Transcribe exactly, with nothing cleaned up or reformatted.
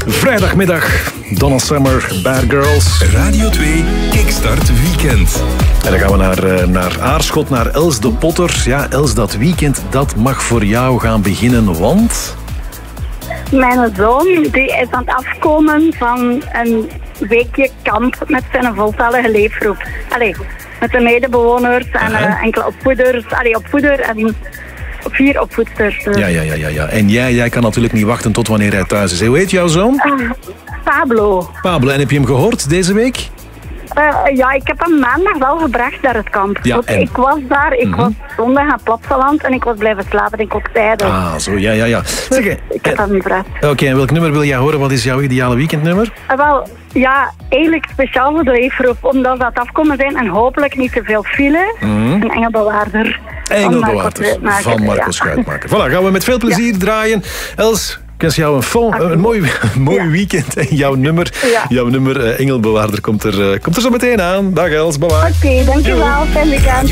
Vrijdagmiddag, Donna Summer, Bad Girls. Radio twee, Kickstart Weekend. En dan gaan we naar, naar Aarschot, naar Els de Potter. Ja, Els, dat weekend, dat mag voor jou gaan beginnen, want... Mijn zoon die is aan het afkomen van een weekje kamp met zijn voltallige leefgroep. Allee, met de medebewoners en uh, uh, enkele opvoeders. Allee, opvoeder en vier opvoedsters. Dus. Ja, ja, ja, ja, ja. En jij, jij kan natuurlijk niet wachten tot wanneer hij thuis is. Hoe heet jouw zoon? Uh, Pablo. Pablo, en heb je hem gehoord deze week? Uh, ja, ik heb hem maandag wel gebracht naar het kamp. Ja, en... Ik was daar, ik mm-hmm. was zondag aan Plopsaland en ik was blijven slapen in Kokzijde. Ah, zo, ja, ja, ja. Zeg, ik heb dat niet gebracht. Oké, okay, en welk nummer wil jij horen? Wat is jouw ideale weekendnummer? Uh, wel, ja, eigenlijk speciaal voor de leefgroep, omdat we aan het afkomen zijn en hopelijk niet te veel file. Mm-hmm. Een engelbewaarder. Engelbewaarder van Marco ja. Schuitmaker. Voilà, gaan we met veel plezier ja. draaien. Els... Ik wens jou een, fond, een mooi, een mooi ja. weekend. En jouw nummer, ja. jouw nummer uh, Engelbewaarder komt er, uh, komt er zo meteen aan. Dag Els, bye bye. Oké, okay, dankjewel. Fijn weekend.